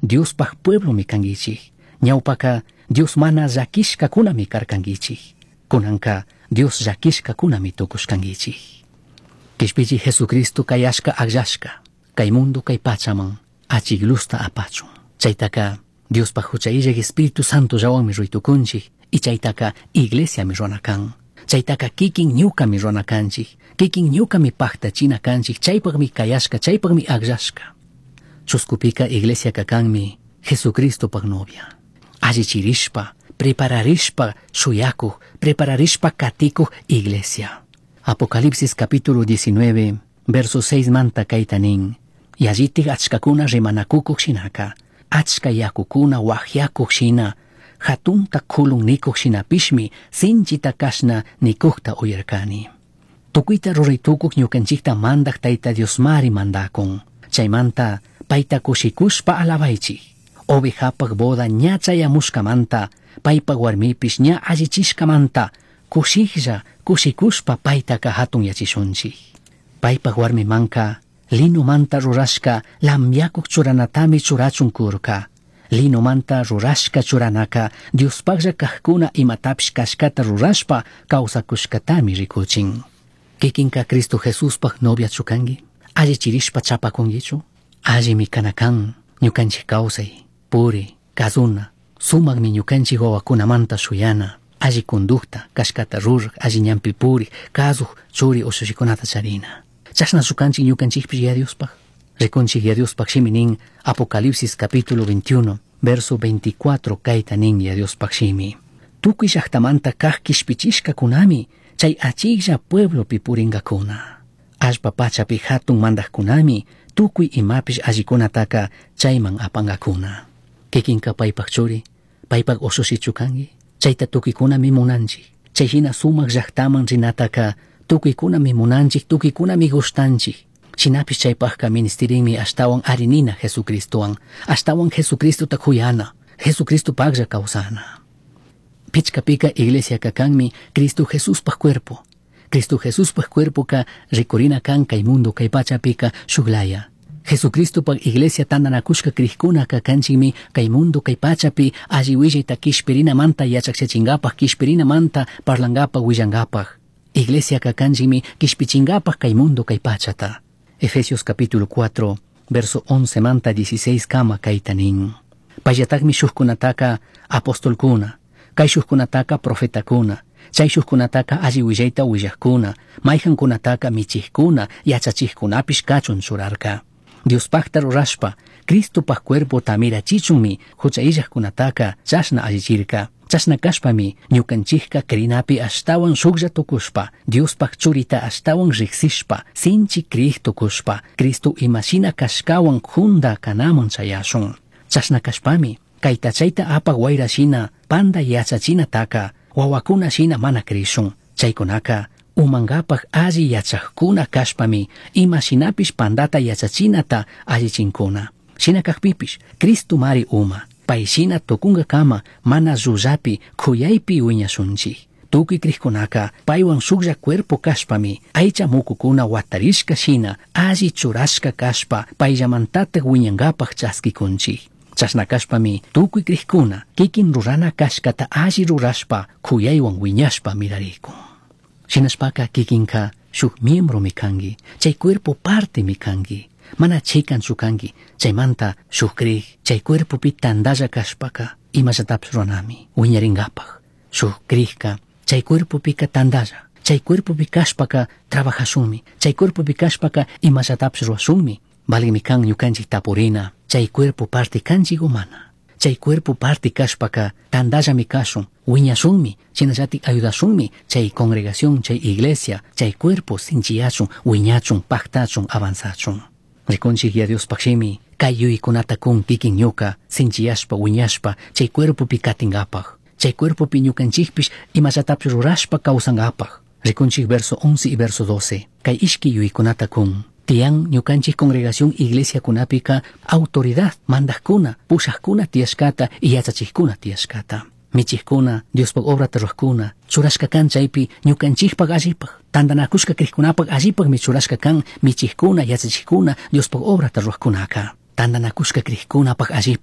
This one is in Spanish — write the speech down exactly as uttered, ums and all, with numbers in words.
Diospaq pueblo mi kangichik. Ñawpaka Dios mana llakishka kunami karkangichik. Kunanka Dios llakishka kunami tukushkangichik. Kishpichi Jesucristo kayashka agllashka. Kay mundo kay pachaman achiglusta apachun. Chaytaka Diospaq huchayllak Espíritu Santo llawanmi ruytukunchik. Y chaytaka iglesia mi ruanakan. Chaytaka kikin ñuka mi ruanakanchik. Kikin ñuka mi paktachina kanchik. Chaypaq mi kayashka, chaypaq mi agllashka. Chuskupika iglesia kakanmi Jesucristo pag novia. Allichirishpa, prepararishpa shuyakuj, prepararishpa katikuj iglesia. Apocalipsis capítulo diecinueve, verso seis manta kaitanin. Y allitik achkakuna rimanakukuj shinaka. Achka yakukuna wahyakuj shina. Hatunta kulun nikuj shinapishmi sinchita kashna nikujta uyarkani. Tukuyta ruraytukuj ñukanchikta mandak tayta Diosmari mandakun. Chaymanta paita kushikushpa alabaychik. Ovejapaq boda ña chayamushkamanta, paypaq warmipish ña allichishkamanta, kushiklla kushikushpa paytaka hatun yachishunchik. Paypaq warmimanka linumanta rurashka lamyakuq churanatami churachun kurka. Linumanta rurashka churanaka Diospaqlla kajkuna imatapish kashkata rurashpa kawsakushkatami rikuchin. Kikinka Cristo Jesuspaq novia chukangi. Allichirishpa chapakungichu. Allimi kanakan ñukanchik kawsay, puri, kasuna, sumaqmi ñukanchik wawakunamanta shuyana. Alli conducta, kashkata rurak, alli ñampi puri, kasuj, churi ushushikunata charina. Chashna shukanchik ñukanchikpish ya Diospaq. Rikunchik ya Diospaq shiminin Apocalipsis capítulo veintiuno, verso veinticuatro kayta nin ya Diospaq shimi. Tukuy llaqtamanta kaq kishpichishka kunami, chay achiklla pueblopi puringakuna. Allpa pachapi hatun mandaqkunami tukuy imapish allikunataka chayman apangakuna. Kikinka paypaq churi, paypaq usushichukangi, chayta tukuykunami munanchik. Chayhina sumaq llaqtaman rinataka tukuykunami munanchik, tukuykunami gustanchik. Shinapish chaypaqka ministerinmi ashtawan arinina Jesucristowan, ashtawan Jesucristota kuyana, Jesucristo paqlla kawsana. Pichkapika iglesia kakanmi Cristo Jesuspaq cuerpo. Cristo Jesuspaq cuerpo ka rikurina kan kay mundo kay pachapika shuglaya. Jesucristo pag iglesia tandanakushka krikuna ka kanchimi kay mundo kay pachapi alli willita kishpirina manta yachakchachingapaq kishpirina manta parlangapaq willangapaq. Iglesia ka kanchimi kishpichingapaq kay mundo kay pachata. Efesios capítulo cuatro, verso once manta dieciséis kama kaytanin. Payatakmi shukunataka apostolkuna, kay shukunataka profetakuna, chay shukunataka alli willayta willaqkuna, mayjankunataka michijkuna, yachachijkunapish kachun churarka. Diospaqta rurashpa, Cristopaq cuerpo tamirachichunmi, huchayllaqkunataka chashna allichirka. Chashna kashpami, ñukanchikka krinapi ashtawan shuklla tukushpa, Diospaq churita ashtawan riksishpa, sinchi kriq tukushpa, Cristo imashina kashkawan hunda kanaman chayashun. Chashna kashpami, kayta chayta apaq wayrashina, panda yachachinataka, wawakuna shina mana krishun. Chaykunaka, umangapaq alli yachaqkuna kashpami, imashinapish pandata yachachinata allichinkuna. Shina kaqpipish, Cristo mari uma. Paishina tokunga kama mana rullapi kuyaypi wiñashunchik. Tukuy krikkunaka paywan shuklla cuerpo kashpami aycha mukukuna watarishka shina alli churashka kashpa payllamantata wiñangapaq chaskikunchik. Chashna kashpami tukuy krikkuna kikin rurana kashkata alli rurashpa kuyaywan wiñashpa mirarikun. Shinashpaka kikinka shuk miembro mi kangi, chay cuerpo parte mi kangi. Mana chikan chukangi, chaymanta shukrik, chay cuerpopi tandalla kashpaka, imallatapish ruanami, wiñaringapaq. Shukrikka, chay cuerpopika tandalla, chay cuerpopi kashpaka trabajashunmi, chay cuerpopi kashpaka imallatapish ruashunmi. Valimi kan ñukanchik tapurina, chay cuerpo parte kanchik o mana. Chay cuerpo parte kashpaka tandallami kashun, wiñashunmi, chinallatik ayudashunmi, chay congregación, chay iglesia, chay cuerpo sinchiyachun, wiñachun, paktachun, avanzachun. Rikunchik ya Dios pakshimi, kay yuykunata kun kikin ñuka, sinchiyashpa, wiñashpa, chay cuerpopi katingapaq. Chay cuerpopi ñukanchikpish imallatapish rurashpa kawsangapaq. Rikunchik verso once y verso doce. Kay ishki yuykunata kun. Tiyan ñukanchik congregación iglesia kunapika autoridad, mandajkuna, pushajkuna tiyashkata y yachachijkuna tiyashkata. Michijkuna, Diospaq obrata ruajkuna, churashka kan chaypi ñukanchikpaq allipaq. Tandanakushka krikkunapaq allipaq mi churashka kan michijkuna, yachachijkuna, Diospaq obrata ruajkunaka. Tandanakushka krikkunapaq allipaq.